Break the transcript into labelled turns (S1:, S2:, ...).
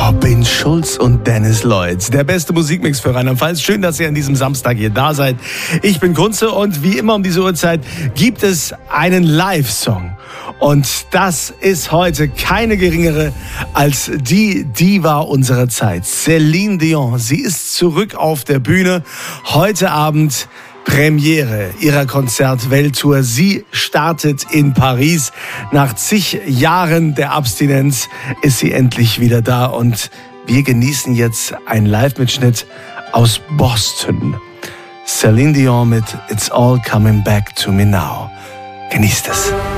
S1: Robin Schulz und Dennis Lloyd. Der beste Musikmix für Rheinland-Pfalz. Schön, dass ihr an diesem Samstag hier da seid. Ich bin Kunze und wie immer um diese Uhrzeit gibt es einen Live-Song. Und das ist heute keine geringere als die Diva unserer Zeit, Céline Dion. Sie ist zurück auf der Bühne. Heute Abend Premiere ihrer Konzertwelttour. Sie startet in Paris. Nach zig Jahren der Abstinenz ist sie endlich wieder da und wir genießen jetzt einen Live-Mitschnitt aus Boston. Céline Dion mit It's All Coming Back to Me Now. Genießt es.